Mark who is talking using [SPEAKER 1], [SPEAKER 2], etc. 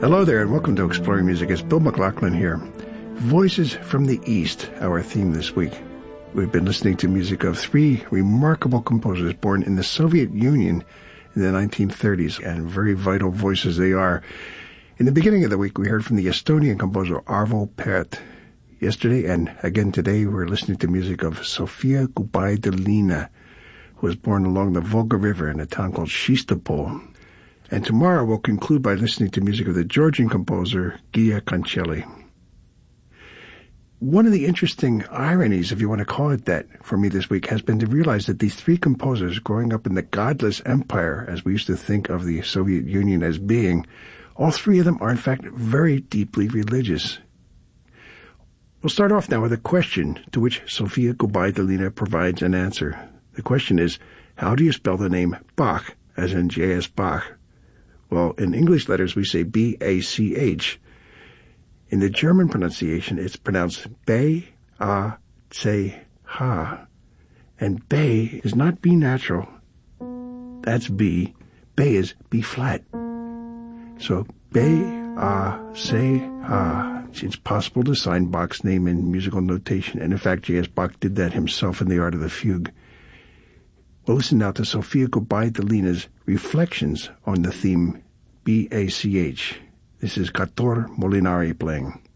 [SPEAKER 1] Hello there, and welcome to Exploring Music. It's Bill McLaughlin here. Voices from the East, our theme this week. We've been listening to music of three remarkable composers born in the Soviet Union in the 1930s, and very vital voices they are. In the beginning of the week, we heard from the Estonian composer Arvo Pärt. Yesterday, and again today, we're listening to music of Sofia Gubaidulina, who was born along the Volga River in a town called Shistopol. And tomorrow we'll conclude by listening to music of the Georgian composer Gia Cancelli. One of the interesting ironies, if you want to call it that, for me this week has been to realize that these three composers, growing up in the godless empire, as we used to think of the Soviet Union as being, all three of them are in fact very deeply religious. We'll start off now with a question to which Sofia Gubaidulina provides an answer. The question is, how do you spell the name Bach, as in J.S. Bach? Well, in English letters we say B-A-C-H. In the German pronunciation it's pronounced B-A-C-H. And Bay is not B natural. That's B. Bay is B flat. So B-A-C-H. It's possible to sign Bach's name in musical notation, and in fact J.S. Bach did that himself in The Art of the Fugue. We'll listen now to Sofia Gubaidulina's reflections on the theme B-A-C-H. This is Kator Molinari playing.